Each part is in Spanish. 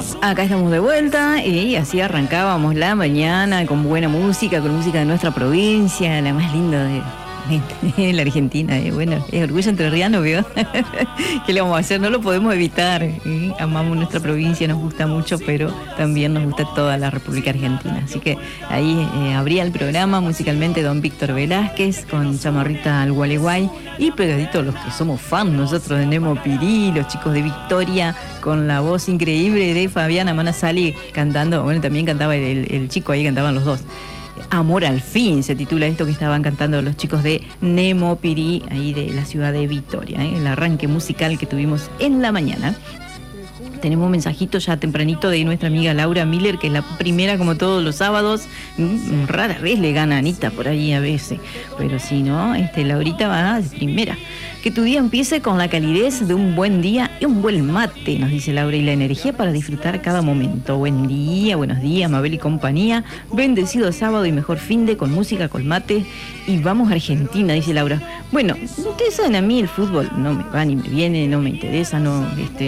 Acá estamos de vuelta y así arrancábamos la mañana con buena música, con música de nuestra provincia, la más linda de la Argentina. Bueno, es orgullo entrerriano, ¿vio? ¿Qué le vamos a hacer? No lo podemos evitar. Amamos nuestra provincia, nos gusta mucho, pero también nos gusta toda la República Argentina. Así que ahí abría el programa musicalmente don Víctor Velázquez con Chamarrita al Gualeguay y pegadito los que somos fans nosotros de Nemo Pirí, los chicos de Victoria con la voz increíble de Fabiana Manasali cantando. Bueno, también cantaba el chico, ahí cantaban los dos. Amor al fin se titula esto que estaban cantando los chicos de Nemo Pirí, ahí de la ciudad de Victoria, el arranque musical que tuvimos en la mañana. Tenemos un mensajito ya tempranito de nuestra amiga Laura Miller, que es la primera como todos los sábados. Rara vez le gana a Anita por ahí a veces, pero si no, Laurita va de primera. Que tu día empiece con la calidez de un buen día y un buen mate, nos dice Laura, y la energía para disfrutar cada momento. Buen día, buenos días, Mabel y compañía. Bendecido sábado y mejor finde con música, con mate. Y vamos a Argentina, dice Laura. Bueno, ustedes saben, a mí el fútbol no me va ni me viene, no me interesa, no,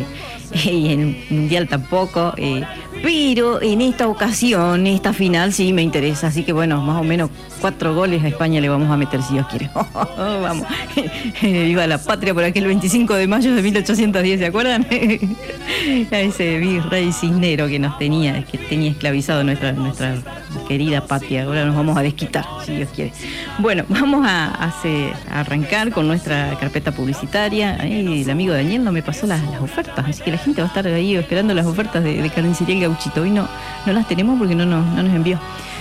y el mundial tampoco, pero en esta ocasión, esta final sí me interesa, así que bueno, más o menos 4 goles a España le vamos a meter si Dios quiere. Vamos, viva la patria por aquel 25 de mayo de 1810, ¿se acuerdan? A ese virrey cisnero que nos tenía esclavizado nuestra querida patria. Ahora nos vamos a desquitar, si Dios quiere. Bueno, vamos a arrancar con nuestra carpeta publicitaria. El amigo Daniel no me pasó las ofertas, así que la gente va a estar ahí esperando las ofertas de Carnicería El Gauchito. Hoy no las tenemos porque no nos envió.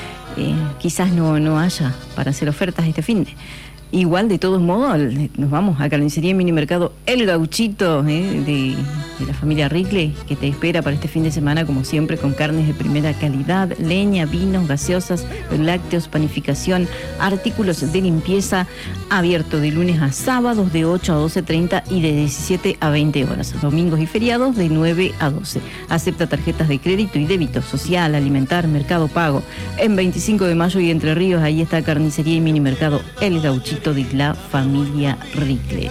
Quizás no haya para hacer ofertas este finde. Igual, de todos modos, nos vamos a Carnicería y Minimercado El Gauchito, de la familia Ricle, que te espera para este fin de semana, como siempre, con carnes de primera calidad, leña, vinos, gaseosas, lácteos, panificación, artículos de limpieza, abierto de lunes a sábados de 8 a 12:30 y de 17 a 20 horas, domingos y feriados de 9 a 12. Acepta tarjetas de crédito y débito, social, alimentar, mercado pago. En 25 de mayo y Entre Ríos, ahí está Carnicería y Minimercado El Gauchito de la familia Ricle.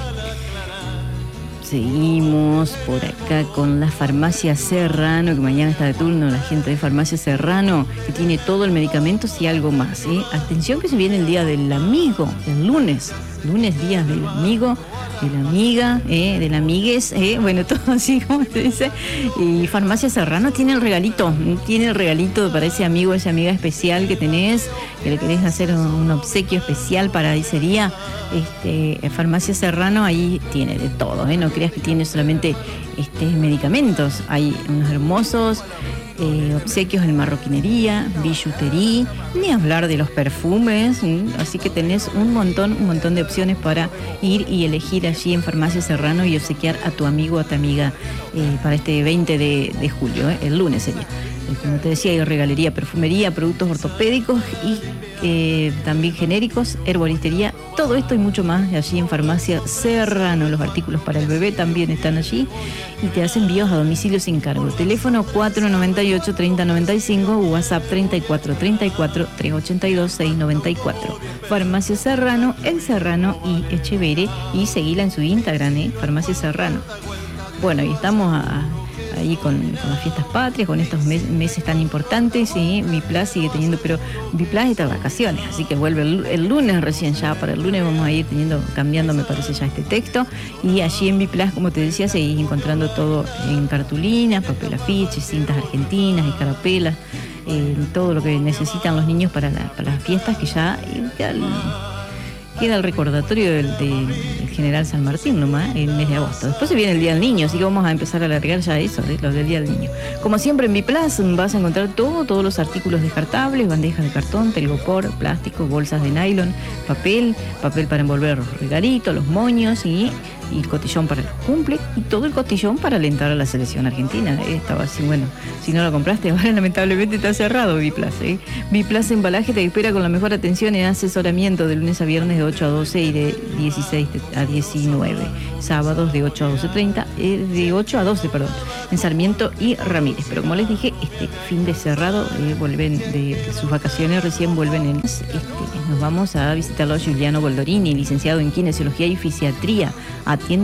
Seguimos por acá con la Farmacia Serrano, que mañana está de turno la gente de Farmacia Serrano, que tiene todo el medicamento y algo más. Atención que se viene el día del amigo, el lunes día del amigo, de la amiga, de la amigues, bueno, todo así como se dice. Y Farmacia Serrano tiene el regalito para ese amigo, esa amiga especial que tenés, que le querés hacer un obsequio especial para ese día. Farmacia Serrano ahí tiene de todo, no creas que tiene solamente medicamentos, hay unos hermosos obsequios en marroquinería, billutería, ni hablar de los perfumes, así que tenés un montón de opciones para ir y elegir allí en Farmacia Serrano y obsequiar a tu amigo o a tu amiga para este 20 de julio, el lunes sería. Como te decía, hay regalería, perfumería, productos ortopédicos y también genéricos, herboristería, todo esto y mucho más allí en Farmacia Serrano. Los artículos para el bebé también están allí y te hacen envíos a domicilio sin cargo. Teléfono 498-3095, WhatsApp 3434-382-694. Farmacia Serrano, El Serrano y Echeverre, y seguila en su Instagram, Farmacia Serrano. Bueno, y estamos ahí con las fiestas patrias, con estos meses tan importantes, y Biplas sigue teniendo, pero Biplas está de vacaciones, así que vuelve el lunes recién. Ya para el lunes vamos a ir cambiando, me parece, ya este texto, y allí en Biplas, como te decía, seguís encontrando todo en cartulinas, papel afiche, cintas argentinas, escarapelas, todo lo que necesitan los niños para las fiestas, que ya queda el recordatorio del General San Martín nomás, el mes de agosto. Después se viene el Día del Niño, así que vamos a empezar a alargar ya eso, lo del Día del Niño. Como siempre en Biplas vas a encontrar todos los artículos descartables, bandejas de cartón, telgopor, plástico, bolsas de nylon, papel para envolver los regalitos, los moños y el cotillón para los cumple, y todo el cotillón para alentar a la selección argentina. Estaba así, bueno, si no lo compraste, ahora lamentablemente está cerrado Biplas. Biplas Embalaje te espera con la mejor atención y asesoramiento de lunes a viernes de 8 a 12 y de 16 a 19. Sábados de 8 a 12:30, de 8 a 12, en Sarmiento y Ramírez. Pero como les dije, este fin de cerrado, vuelven de sus vacaciones, recién vuelven nos vamos a visitarlo a Giuliano Boldorini, licenciado en Kinesiología y Fisiatría. Atiende